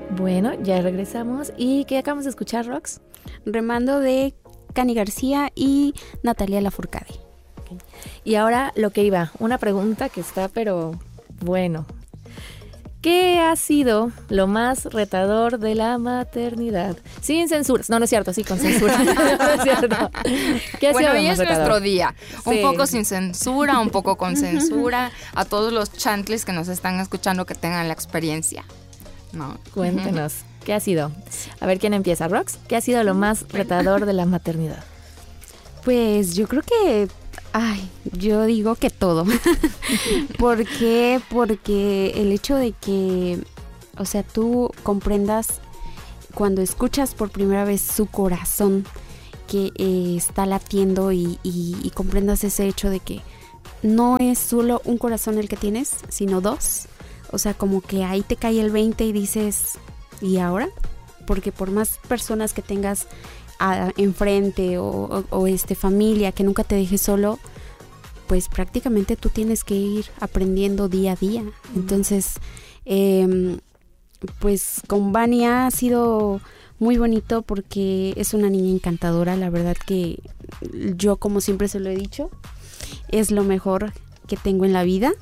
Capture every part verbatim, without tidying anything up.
Bueno, ya regresamos. ¿Y qué acabamos de escuchar, Rox? Remando de Cani García y Natalia Lafourcade. Okay. Y ahora lo que iba, una pregunta que está, pero bueno. ¿Qué ha sido lo más retador de la maternidad? Sin censuras. No, no es cierto, sí, con censura. No, no es cierto. ¿Qué ha bueno, sido hoy es retador? nuestro día. Sí. Un poco sin censura, un poco con censura. A todos los chantles que nos están escuchando que tengan la experiencia. No. Cuéntenos, ¿qué ha sido? A ver, ¿quién empieza? Rox, ¿qué ha sido lo más retador de la maternidad? Pues yo creo que, ay, yo digo que todo. ¿Por qué? Porque el hecho de que, o sea, tú comprendas cuando escuchas por primera vez su corazón que eh, está latiendo y, y, y comprendas ese hecho de que no es solo un corazón el que tienes, sino dos. O sea, como que ahí te cae el veinte y dices, ¿y ahora? Porque por más personas que tengas a, enfrente o, o, o este, familia que nunca te deje solo, pues prácticamente tú tienes que ir aprendiendo día a día. Uh-huh. Entonces, eh, pues con Vania ha sido muy bonito porque es una niña encantadora. La verdad que yo, como siempre se lo he dicho, es lo mejor que tengo en la vida.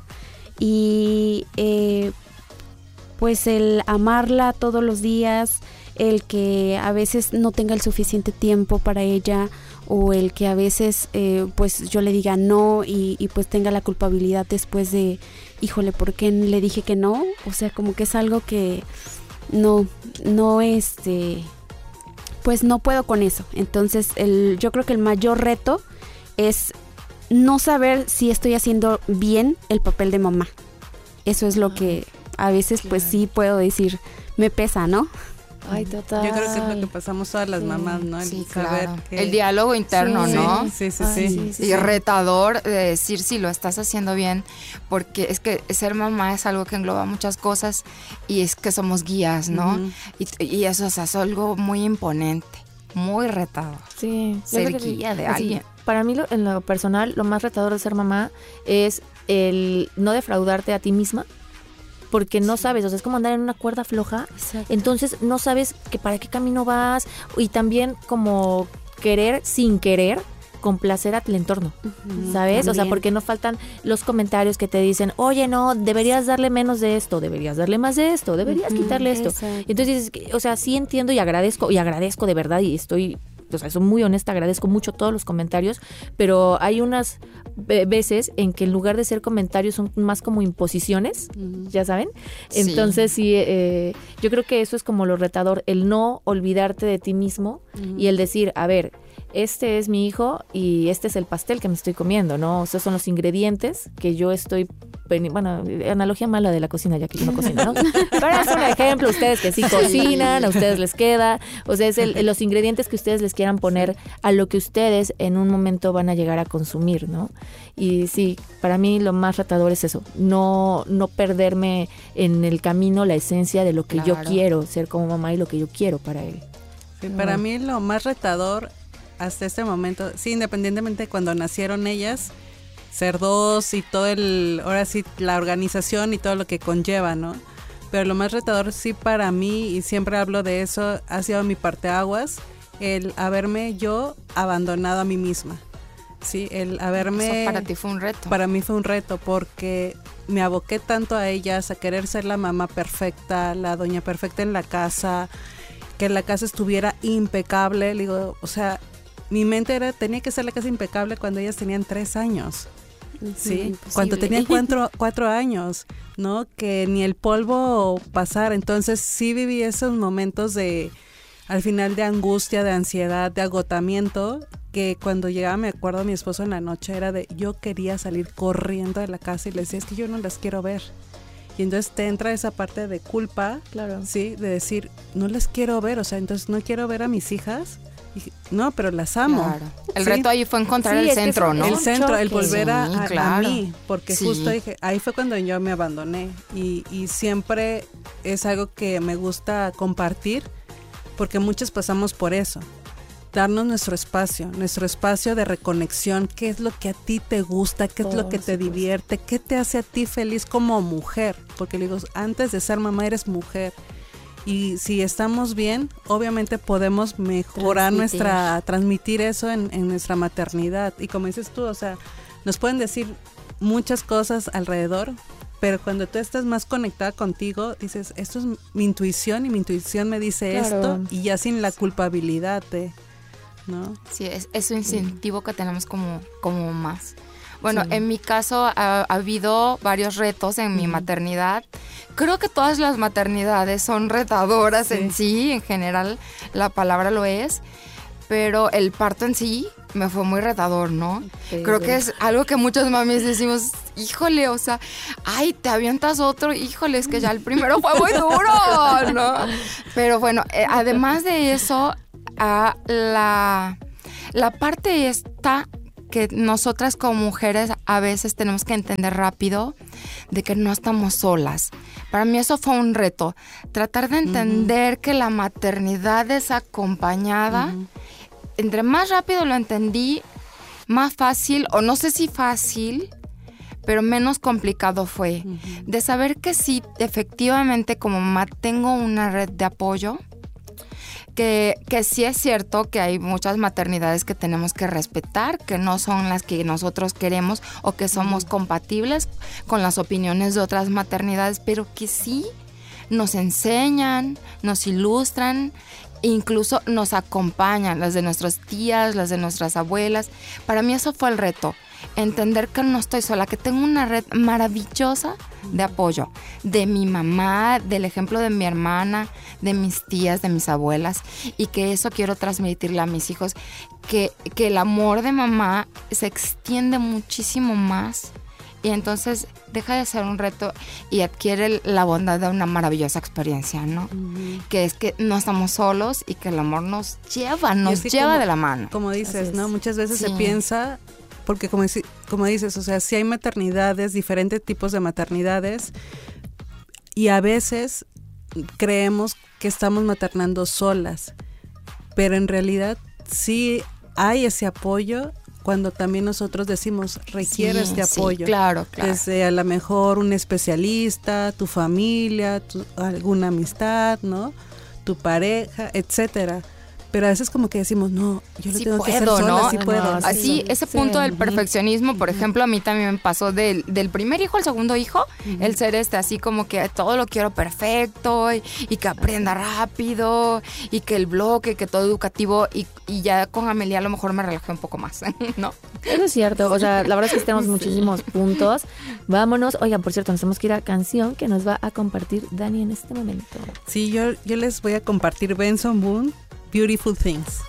Y eh, pues el amarla todos los días, el que a veces no tenga el suficiente tiempo para ella, o el que a veces eh, pues yo le diga no y, y pues tenga la culpabilidad después de, híjole, ¿por qué le dije que no? O sea, como que es algo que no, no este, pues no puedo con eso. Entonces el, yo creo que el mayor reto es no saber si estoy haciendo bien el papel de mamá. Eso es lo que a veces claro. Pues sí puedo decir, me pesa, ¿no? Ay, total. Yo creo que es lo que pasamos todas las sí. mamás, ¿no? El sí, saber claro. que... El diálogo interno, sí. ¿no? Sí, sí, Ay, sí. sí, sí. Y retador de decir si lo estás haciendo bien, porque es que ser mamá es algo que engloba muchas cosas y es que somos guías, ¿no? Uh-huh. y, y eso o sea, es algo muy imponente, muy retador. Sí. Ser guía de así, alguien. Para mí, lo, en lo personal, lo más retador de ser mamá es el no defraudarte a ti misma, porque no sabes, o sea, es como andar en una cuerda floja. Exacto. Entonces no sabes que para qué camino vas, y también como querer sin querer complacer al entorno, uh-huh, ¿sabes? También. O sea, porque no faltan los comentarios que te dicen, oye, no, deberías darle menos de esto, deberías darle más de esto, deberías uh-huh, quitarle esto. Exacto. Entonces, o sea, sí entiendo y agradezco, y agradezco de verdad, y estoy... O sea, soy muy honesta, agradezco mucho todos los comentarios, pero hay unas veces en que en lugar de ser comentarios son más como imposiciones, uh-huh. ¿ya saben? Entonces sí, sí eh, yo creo que eso es como lo retador, el no olvidarte de ti mismo uh-huh. y el decir, a ver, este es mi hijo y este es el pastel que me estoy comiendo, ¿no? Esos son los ingredientes que yo estoy... Bueno, analogía mala de la cocina, ya que yo no cocino, ¿no? Pero es un ejemplo, ustedes que sí cocinan, a ustedes les queda, o sea, es el, los ingredientes que ustedes les quieran poner a lo que ustedes en un momento van a llegar a consumir, ¿no? Y sí, para mí lo más retador es eso, no, no perderme en el camino la esencia de lo que claro. yo quiero ser como mamá y lo que yo quiero para él. Sí, para mí lo más retador hasta este momento, sí, independientemente de cuando nacieron ellas, ser dos y todo el, ahora sí, la organización y todo lo que conlleva, ¿no? Pero lo más retador sí para mí, y siempre hablo de eso, ha sido mi parteaguas, el haberme yo abandonado a mí misma, ¿sí? El haberme... Eso para ti fue un reto. Para mí fue un reto porque me aboqué tanto a ellas, a querer ser la mamá perfecta, la doña perfecta en la casa, que la casa estuviera impecable, digo, o sea, mi mente era, tenía que ser la casa impecable cuando ellas tenían tres años. Sí, sí, cuando tenían cuatro, cuatro años, ¿no? Que ni el polvo pasara. Entonces sí viví esos momentos de, al final, de angustia, de ansiedad, de agotamiento, que cuando llegaba, me acuerdo, mi esposo en la noche era de, yo quería salir corriendo de la casa y le decía, es que yo no las quiero ver. Y entonces te entra esa parte de culpa, claro, sí, de decir, no las quiero ver, o sea, entonces no quiero ver a mis hijas. No, pero las amo. Claro. El ¿sí? reto ahí fue encontrar sí, el centro, ¿no? El centro, el volver sí, a, a, claro. a mí, porque sí. justo dije, ahí fue cuando yo me abandoné y, y siempre es algo que me gusta compartir, porque muchos pasamos por eso, darnos nuestro espacio, nuestro espacio de reconexión, qué es lo que a ti te gusta, qué es oh, lo que te divierte, qué te hace a ti feliz como mujer, porque le digo, antes de ser mamá eres mujer. Y si estamos bien, obviamente podemos mejorar Transmitir. nuestra, transmitir eso en, en nuestra maternidad. Y como dices tú, o sea, nos pueden decir muchas cosas alrededor, pero cuando tú estás más conectada contigo, dices, esto es mi intuición y mi intuición me dice Claro. esto, y ya sin la culpabilidad de, ¿no? Sí, es, es un incentivo que tenemos como, como más. Bueno, Sí. en mi caso ha, ha habido varios retos en mi Ujú. maternidad. Creo que todas las maternidades son retadoras Sí. en sí, en general la palabra lo es, pero el parto en sí me fue muy retador, ¿no? Sí, Creo sí. que es algo que muchas mamis decimos, híjole, o sea, ay, te avientas otro, híjole, es que ya el primero fue muy duro, ¿no? Pero bueno, eh, además de eso, ah, la, la parte esta que nosotras como mujeres a veces tenemos que entender rápido de que no estamos solas. Para mí eso fue un reto, tratar de entender uh-huh. que la maternidad es acompañada. Uh-huh. Entre más rápido lo entendí, más fácil, o no sé si fácil, pero menos complicado fue. Uh-huh. De saber que sí, efectivamente como mamá tengo una red de apoyo, que, que sí es cierto que hay muchas maternidades que tenemos que respetar, que no son las que nosotros queremos o que somos uh-huh. compatibles con las opiniones de otras maternidades, pero que sí nos enseñan, nos ilustran, incluso nos acompañan, las de nuestras tías, las de nuestras abuelas. Para mí eso fue el reto, entender que no estoy sola, que tengo una red maravillosa de apoyo, de mi mamá, del ejemplo de mi hermana, de mis tías, de mis abuelas, y que eso quiero transmitirle a mis hijos, que, que el amor de mamá se extiende muchísimo más. Y entonces deja de ser un reto y adquiere la bondad de una maravillosa experiencia, ¿no? Uh-huh. Que es que no estamos solos y que el amor nos lleva, nos lleva como, de la mano. Como dices, ¿no? Muchas veces sí. se piensa, porque como, como dices, o sea, sí hay maternidades, diferentes tipos de maternidades, y a veces creemos que estamos maternando solas, pero en realidad sí hay ese apoyo cuando también nosotros decimos requiere sí, este apoyo. Sí, claro, claro. Desde a lo mejor un especialista, tu familia, tu, alguna amistad, ¿no? Tu pareja, etcétera. Pero a veces como que decimos, no, yo lo sí tengo puedo, que hacer sola, ¿no? sí puedo. No, Así, sí, ese sí. punto del perfeccionismo, por ejemplo, a mí también me pasó del, del primer hijo al segundo hijo, uh-huh. el ser este así como que todo lo quiero perfecto y, y que aprenda rápido y que el bloque, que todo educativo y, y ya con Amelia a lo mejor me relajé un poco más, ¿no? Eso es cierto, o sea, la verdad es que tenemos sí. muchísimos puntos. Vámonos, oigan, por cierto, nos tenemos que ir a canción que nos va a compartir Dani en este momento. Sí, yo, yo les voy a compartir Benson Boone, Beautiful Things.